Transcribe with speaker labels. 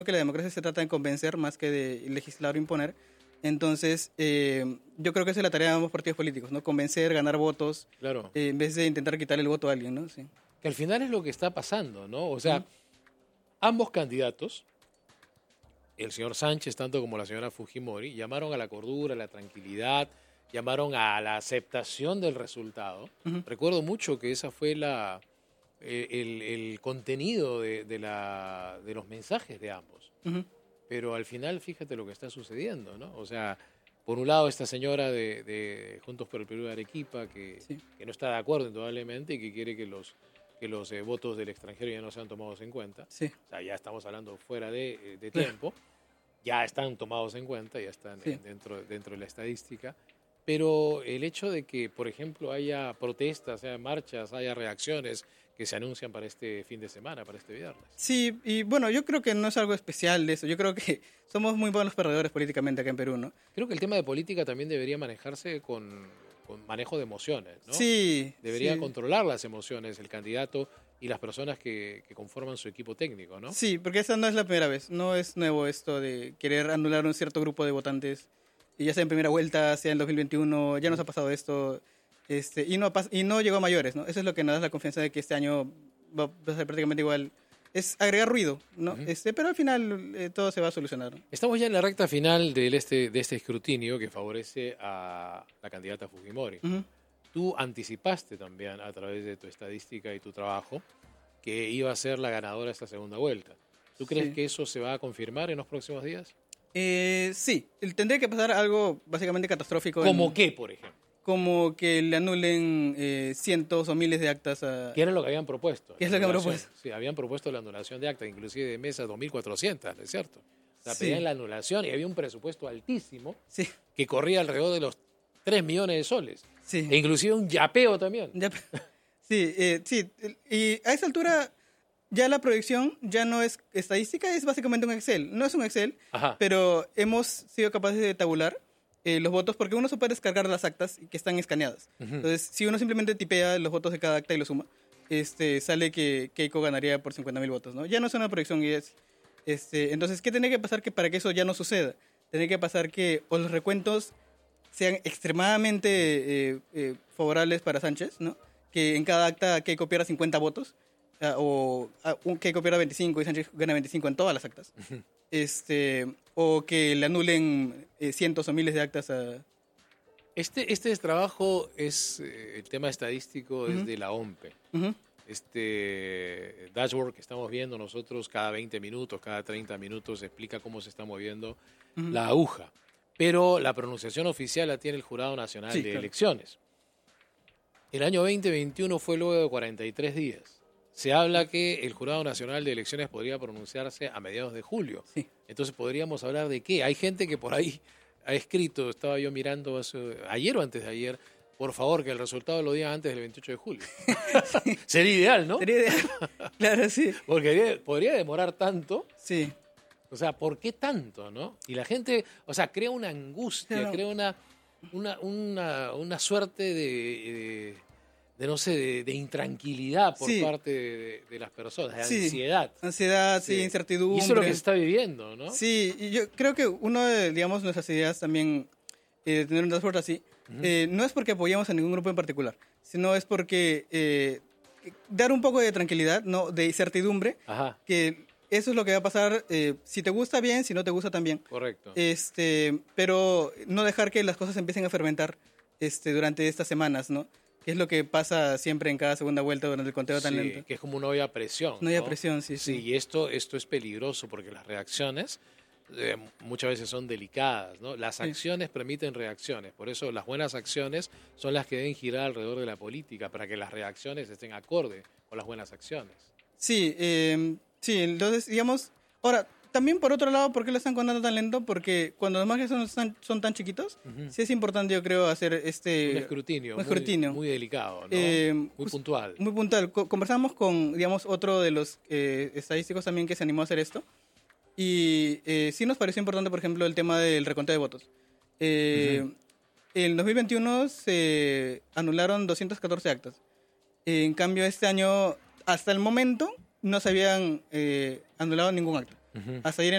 Speaker 1: que la democracia se trata de convencer más que de legislar o imponer. Entonces, yo creo que esa es la tarea de ambos partidos políticos, ¿no? Convencer, ganar votos,
Speaker 2: Claro.
Speaker 1: en vez de intentar quitarle el voto a alguien, ¿no? Sí.
Speaker 2: Que al final es lo que está pasando, ¿no? O sea, ambos candidatos, el señor Sánchez tanto como la señora Fujimori, llamaron a la cordura, a la tranquilidad, llamaron a la aceptación del resultado. Recuerdo mucho que esa fue el contenido de los mensajes de ambos. Pero al final, fíjate lo que está sucediendo, ¿no? O sea, por un lado, esta señora de Juntos por el Perú de Arequipa, que no está de acuerdo indudablemente y que quiere que los votos del extranjero ya no sean tomados en cuenta.
Speaker 1: Sí.
Speaker 2: O sea, ya estamos hablando fuera de tiempo. Ya están tomados en cuenta, ya están dentro de la estadística. Pero el hecho de que, por ejemplo, haya protestas, haya marchas, haya reacciones que se anuncian para este fin de semana, para este viernes.
Speaker 1: Sí, y bueno, yo creo que no es algo especial de eso. Yo creo que somos muy buenos perdedores políticamente acá en Perú, ¿no?
Speaker 2: Creo que el tema de política también debería manejarse con manejo de emociones, ¿no?
Speaker 1: Sí.
Speaker 2: Debería controlar las emociones el candidato y las personas que conforman su equipo técnico, ¿no?
Speaker 1: Sí, porque esa no es la primera vez. No es nuevo esto de querer anular un cierto grupo de votantes, y ya sea en primera vuelta, sea en 2021, ya nos ha pasado esto, y no llegó a mayores, ¿no? Eso es lo que nos da la confianza de que este año va a ser prácticamente igual. Es agregar ruido, ¿no? Pero al final todo se va a solucionar, ¿no?
Speaker 2: Estamos ya en la recta final de este escrutinio que favorece a la candidata Fujimori. Tú anticipaste también a través de tu estadística y tu trabajo que iba a ser la ganadora esta segunda vuelta. ¿Tú crees que eso se va a confirmar en los próximos días?
Speaker 1: Sí, tendría que pasar algo básicamente catastrófico.
Speaker 2: ¿Cómo qué, por ejemplo?
Speaker 1: Como que le anulen cientos o miles de actas a...
Speaker 2: ¿Qué era lo que habían propuesto?
Speaker 1: ¿Qué es lo que han propuesto?
Speaker 2: Sí, habían propuesto la anulación de actas, inclusive de mesas 2.400, ¿no es cierto? O sea, pedían la anulación y había un presupuesto altísimo que corría alrededor de los 3 millones de soles.
Speaker 1: Sí.
Speaker 2: E inclusive un yapeo también.
Speaker 1: Sí, y a esa altura ya la proyección ya no es estadística, es básicamente un Excel. No es un Excel, pero hemos sido capaces de tabular los votos, porque uno se puede descargar las actas que están escaneadas. Entonces, si uno simplemente tipea los votos de cada acta y lo suma, sale que Keiko ganaría por 50.000 votos, ¿no? Ya no es una proyección. Entonces, ¿qué tiene que pasar para que eso ya no suceda? Tiene que pasar que o los recuentos sean extremadamente favorables para Sánchez, ¿no? Que en cada acta Keiko pierda 50 votos, Keiko pierda 25 y Sánchez gana 25 en todas las actas. O que le anulen cientos o miles de actas a...
Speaker 2: Este trabajo el tema estadístico es de la OMPE. Este dashboard que estamos viendo nosotros cada 20 minutos, cada 30 minutos explica cómo se está moviendo la aguja. Pero la pronunciación oficial la tiene el Jurado Nacional de Elecciones. El año 2021 fue luego de 43 días. Se habla que el Jurado Nacional de Elecciones podría pronunciarse a mediados de julio. Entonces podríamos hablar de qué. Hay gente que por ahí ha escrito, estaba yo mirando ayer o antes de ayer, por favor, que el resultado lo digan antes del 28 de julio. Sería ideal, ¿no?
Speaker 1: Sería ideal. Claro, sí.
Speaker 2: Porque podría demorar tanto.
Speaker 1: Sí.
Speaker 2: O sea, ¿por qué tanto, no? Y la gente, o sea, crea una angustia, crea una suerte de no sé, de intranquilidad por parte de las personas, de ansiedad.
Speaker 1: Ansiedad, incertidumbre.
Speaker 2: Y eso es lo que se está viviendo, ¿no?
Speaker 1: Sí, y yo creo que una de, digamos, nuestras ideas también de tener un dashboard así, no es porque apoyamos a ningún grupo en particular, sino es porque dar un poco de tranquilidad, ¿no? De certidumbre, que eso es lo que va a pasar, si te gusta bien, si no te gusta también.
Speaker 2: Correcto.
Speaker 1: Pero no dejar que las cosas empiecen a fermentar durante estas semanas, ¿no? Que es lo que pasa siempre en cada segunda vuelta durante el conteo tan lento.
Speaker 2: Que es como una olla a presión.
Speaker 1: Una olla a presión, sí.
Speaker 2: Y esto es peligroso porque las reacciones muchas veces son delicadas, ¿no? Las acciones permiten reacciones, por eso las buenas acciones son las que deben girar alrededor de la política, para que las reacciones estén acorde con las buenas acciones.
Speaker 1: Sí, entonces, digamos, ahora, también por otro lado, ¿por qué lo están contando tan lento? Porque cuando los márgenes son tan chiquitos, sí es importante, yo creo, hacer
Speaker 2: un escrutinio. Muy delicado, ¿no? Muy puntual.
Speaker 1: Muy puntual. Conversamos con, digamos, otro de los estadísticos también que se animó a hacer esto. Y sí nos pareció importante, por ejemplo, el tema del reconteo de votos. En 2021 se anularon 214 actas. En cambio, este año, hasta el momento, no se habían anulado ningún acta. Hasta ayer